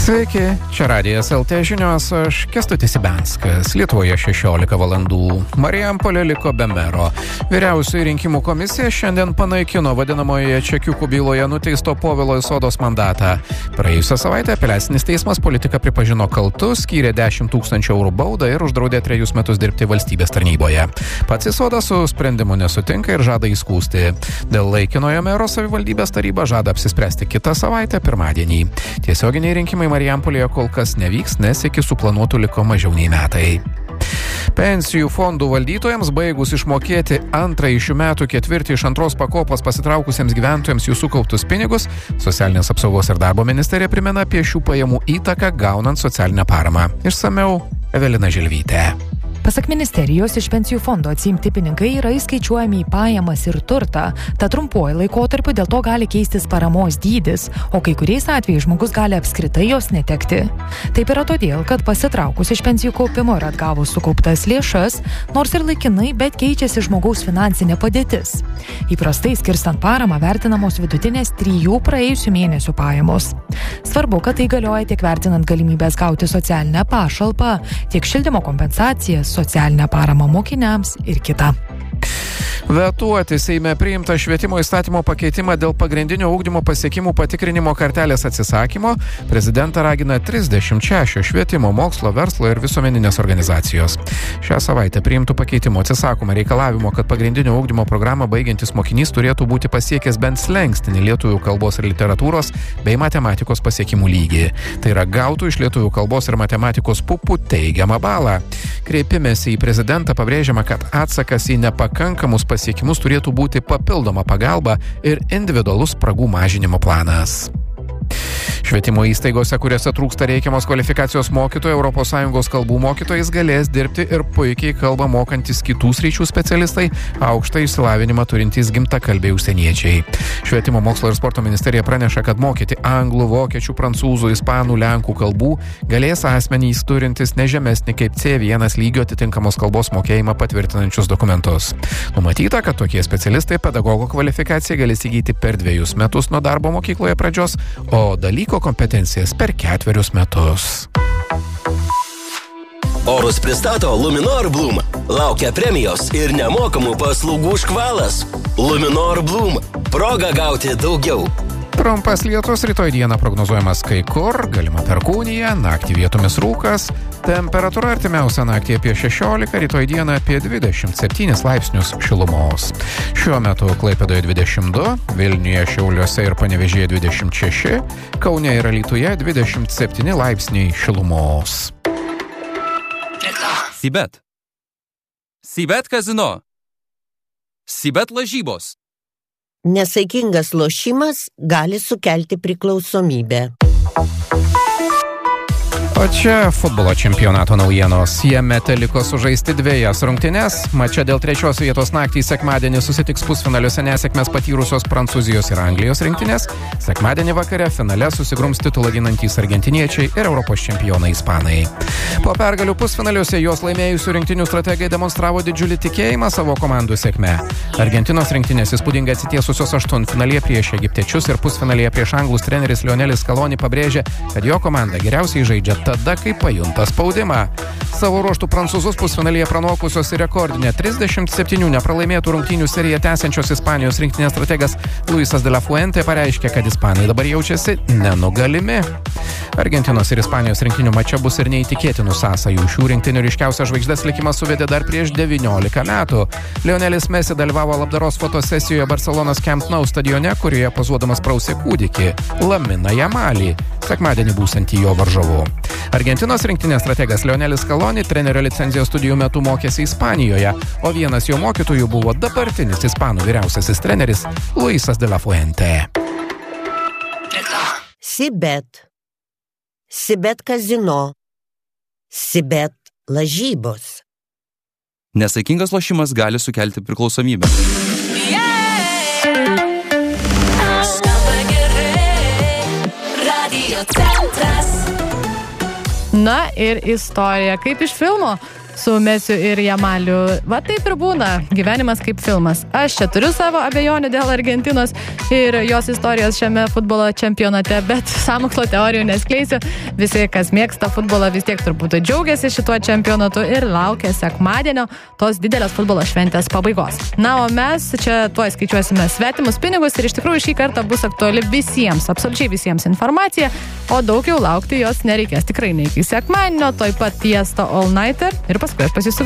Sveiki, čia Radijas LT žinios, aš Kęstutis Ibenskas. Lietuvoje 16 valandų. Marijampolė liko be mero. Vyriausioji rinkimų komisija šiandien panaikino vadinamoje čekiukų byloje nuteisto Povilo Isodos mandatą. Praėjusią savaitę apeliacinis teismas politiką pripažino kaltu, skyrė 10 000 eurų baudą ir uždraudė 3 metus dirbti valstybės tarnyboje. Pats Isodas su sprendimu nesutinka ir žada įskųsti. Dėl laikinojo mero savivaldybės taryba žada apsispręsti kitą savaitę pirmadienį. Tiesioginiai rinkimai Marijampolėje kol kas nevyks, nes iki suplanuotų liko mažiau nei metai. Pensijų fondų valdytojams baigus išmokėti antrąjį šių metų ketvirtį iš antros pakopos pasitraukusiems gyventojams jų sukauptus pinigus, Socialinės apsaugos ir darbo ministerija primena apie šių pajamų įtaką gaunant socialinę paramą. Išsamiau Evelina Žilvytė. Pasak ministerijos, iš pensijų fondo atsiimti pinigai yra įskaičiuojami į pajamas ir turtą, tad trumpuoju laikotarpiu dėl to gali keistis paramos dydis, o kai kuriais atvejais žmogus gali apskritai jos netekti. Taip yra todėl, kad pasitraukus iš pensijų kaupimo ir atgavus sukauptas lėšas, nors ir laikinai, bet keičiasi žmogaus finansinė padėtis. Įprastai skirstant paramą vertinamos vidutinės 3 praėjusių mėnesių pajamos. Svarbu, kad tai galioja tiek vertinant galimybės gauti socialinę pašalpą, tiek šildymo kompensacijas, socialinę paramą mokiniams ir kita. Vetuoti Seime priimtą švietimo įstatymo pakeitimą dėl pagrindinio ugdymo pasiekimų patikrinimo kartelės atsisakymo prezidentą ragina 36 švietimo, mokslo, verslo ir visuomeninės organizacijos. Šią savaitę priimtų pakeitimų atsisakoma reikalavimo, kad pagrindinio ugdymo programą baigiantis mokinys turėtų būti pasiekęs bent slenkstinį lietuvių kalbos ir literatūros bei matematikos pasiekimų lygį. Tai yra gautų iš lietuvių kalbos ir matematikos pupų teigiamą balą. Kreipimėsi į prezidentą pabrėžiama, kad atsakas į nepakankamus pasiekimus turėtų būti papildoma pagalba ir individualus spragų mažinimo planas. Švietimo įstaigose, kuriuose trūksta reikiamos kvalifikacijos mokytojų, ES kalbų mokytojais galės dirbti ir puikiai kalbą mokantis kitų sričių specialistai, aukštą išsilavinimą turintys gimtakalbiai užsieniečiai. Švietimo mokslo ir sporto ministerija praneša, kad mokyti anglų, vokiečių, prancūzų, ispanų, lenkų kalbų galės asmenys turintys nežemesnį kaip C1 lygio atitinkamos kalbos mokėjimą patvirtinančius dokumentus. Numatyta, kad tokie specialistai pedagogo kvalifikaciją galės įgyti per 2 metus nuo darbo mokykloje pradžios, o dalyko kompetencijas per 4 metus. Orus pristato Luminor Bloom. Laukia premijos ir nemokamų paslaugų škvalas. Luminor Bloom. Proga gauti daugiau. Trumpas lietus rytoj dieną prognozuojamas kai kur, galima perkūnija, naktį vietomis rūkas, temperatūra artimiausią naktį apie 16, rytoj dieną apie 27 laipsnius šilumos. Šiuo metu Klaipėdoje 22, Vilniuje, Šiauliuose ir Panevėžyje 26, Kaune ir Alytuje 27 laipsniai šilumos. Sibet. Sibet kazino. Sibet lažybos. Nesaikingas lošimas gali sukelti priklausomybę. O čia futbolo čempionato naujienos. Jame teliko sužaisti 2 rungtynes. Mače dėl 3 vietos naktį sekmadienį susitiks pusfinaliuose nesėkmės patyrusios Prancūzijos ir Anglijos rinktinės. Sekmadienį vakare finale susigrums titulą ginantys argentiniečiai ir Europos čempionai ispanai. Po pergalių pusfinaliuose jos laimėjusių rinktinių strategai demonstravo didžiulį tikėjimą savo komandų sėkme. Argentinos rinktinės įspūdingai atsitiesusios aštuntfinalyje prieš egiptiečius ir pusfinalyje prieš anglus treneris Lionelis Scaloni pabrėžė, kad jo komanda geriausiai žaidžia tada, kai pajunta spaudimą. Savo ruoštų prancūzus pusfinalyje pranokusios ir rekordinė 37 nepralaimėtų rungtynių seriją tęsiančios Ispanijos rinktinės strategas Luisas de la Fuente pareiškė, kad ispanai dabar jaučiasi nenugalimi. Argentinos ir Ispanijos rinktinių mače bus ir neįtikėtinų sąsajų. Šių rinktinių ryškiausias žvaigždes likimas suvedė dar prieš 19 metų. Lionelis Messi dalyvavo labdaros fotosesijoje Barcelonos Camp Nou stadione, kurioje pozuodamas prausė kūdikį Laminą Jamalį, sekmadienį būsantį jo varžovu. Argentinos rinktinės strategas Lionelis Scaloni trenerio licenzijos studijų metu mokėsi Ispanijoje, o vienas jo mokytojų buvo dabartinis ispanų vyriausiasis treneris Luisas de la Fuente. Sibet. Sibet kazino. Sibet lažybos. Nesaikingas lošimas gali sukelti priklausomybę. Na ir istorija kaip iš filmo. su Mesiu ir Jamaliu. Va taip ir būna, gyvenimas kaip filmas. Aš čia turiu savo abejonių dėl Argentinos ir jos istorijos šiame futbolo čempionate, bet sąmokslo teorijų neskleisiu. Visi, kas mėgsta futbolą, vis tiek turbūt džiaugiasi šituo čempionatu ir laukia sekmadienio tos didelės futbolo šventės pabaigos. Na, o mes čia tuoj skaičiuosime svetimus pinigus ir iš tikrųjų šį kartą bus aktuali visiems, absoliučiai visiems informacija, o daug jau laukti jos nereikės. Tikrai ne iki sekmadienio, toj pat Tiesto All Nighter ir paskui aš pas jūsų